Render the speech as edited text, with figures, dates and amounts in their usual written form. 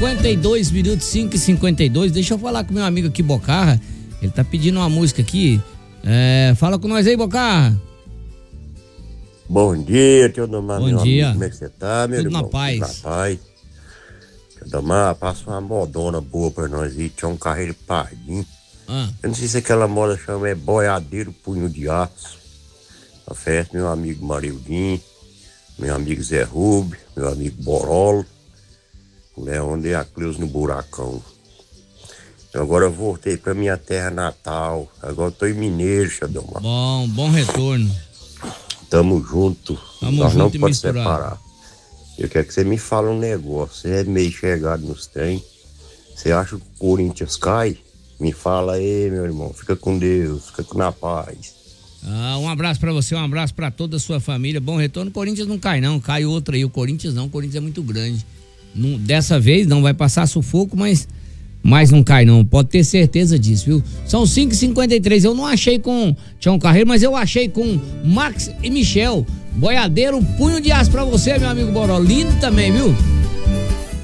5:52, 5:52. Deixa eu falar com meu amigo aqui, Bocarra. Ele tá pedindo uma música aqui. Fala com nós aí, Bocarra. Bom dia, tio Domar. Bom dia. Amigo, como é que você tá, meu Tudo irmão? na paz. Tudo na paz. Tio Domar, passa uma modona boa pra nós aí. Tinha um carreiro pardinho. Eu não sei se aquela moda chama boiadeiro punho de aço. A festa, meu amigo Marildinho, meu amigo Zé Rubio, meu amigo Borolo, o Leão e a Cleus no Buracão. Agora eu voltei pra minha terra natal. Agora eu tô em Mineiro, Xadomar. Bom retorno. Tamo junto. Tamo Nós junto não e podemos misturado. separar. Eu quero que você me fale um negócio. Você é meio chegado nos trem. Você acha que o Corinthians cai? Me fala aí, meu irmão. Fica com Deus, fica na paz. Um abraço pra você, um abraço pra toda a sua família. Bom retorno. O Corinthians não cai não, cai outra aí. O Corinthians não, o Corinthians é muito grande. Dessa vez não vai passar sufoco, mas não cai não, pode ter certeza disso, viu? São 5:53. Eu não achei com Tião Carreiro, mas eu achei com Max e Michel. Boiadeiro, punho de aço pra você, meu amigo Boró. Lindo também, viu?